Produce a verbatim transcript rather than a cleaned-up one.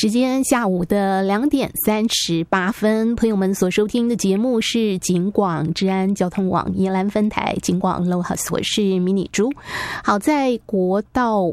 时间下午的两点三十八分，朋友们所收听的节目是警广治安交通网宜兰分台警广 Lohas， 我是迷你猪。好，在国道